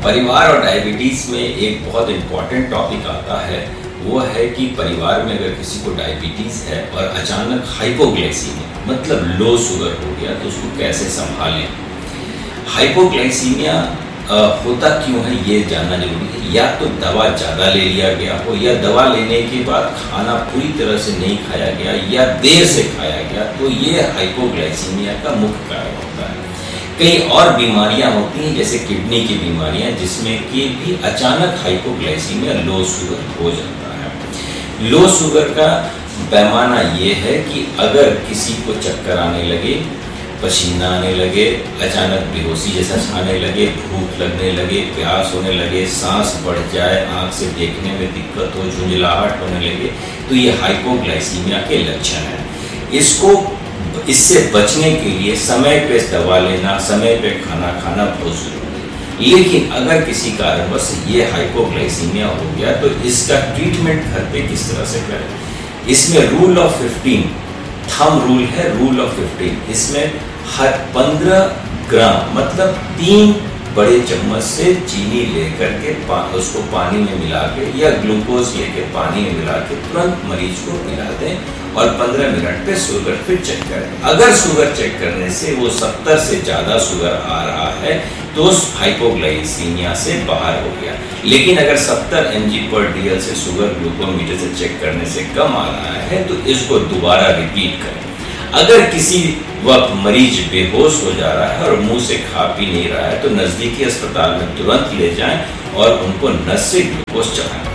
परिवार और डायबिटीज़ में एक बहुत इम्पॉर्टेंट टॉपिक आता है, वो है कि परिवार में अगर किसी को डायबिटीज़ है और अचानक हाइपोग्लाइसीमिया मतलब लो शुगर हो गया तो उसको कैसे संभालें। हाइपोग्लाइसीमिया होता क्यों है ये जानना जरूरी है। या तो दवा ज़्यादा ले लिया गया हो, या दवा लेने के बाद खाना पूरी तरह से नहीं खाया गया या देर से खाया गया, तो ये हाइपोग्लाइसीमिया का मुख्य कारण होता है। कई और बीमारियां होती हैं जैसे किडनी की बीमारियां, जिसमें कि भी अचानक हाइपोग्लाइसीमिया लो शुगर हो जाता है। लो शुगर का पैमाना ये है कि अगर किसी को चक्कर आने लगे, पसीना आने लगे, अचानक बेहोशी जैसा छाने लगे, भूख लगने लगे, प्यास होने लगे, सांस बढ़ जाए, आँख से देखने में दिक्कत हो, झुंझलाहट होने लगे, तो ये हाइपोग्लाइसीमिया के लक्षण हैं। इससे बचने के लिए समय पे दवा लेना, समय पे खाना खाना बहुत जरूरी है। लेकिन अगर किसी कारणवश ये हाइपोग्लाइसीमिया हो गया तो इसका ट्रीटमेंट घर पे किस तरह से करें। इसमें रूल ऑफ 15 थंब रूल है, रूल ऑफ 15। इसमें हर 15 ग्राम मतलब 3 बड़े चम्मच से चीनी लेकर के उसको पानी में मिला के या ग्लूकोज लेके पानी में मिला के तुरंत मरीज को मिला दें और 15 मिनट पे शुगर फिर चेक करें। अगर शुगर चेक करने से वो 70 से ज़्यादा शुगर आ रहा है तो हाइपोग्लाइसीमिया से बाहर हो गया। लेकिन अगर 70 mg/dl से शुगर ग्लूकोमीटर से चेक करने से कम आ रहा है तो इसको दोबारा रिपीट करें। अगर किसी वक्त मरीज बेहोश हो जा रहा है और मुंह से खा पी नहीं रहा है तो नज़दीकी अस्पताल में तुरंत ले जाएं और उनको नस से ग्लूकोज चढ़ाएं।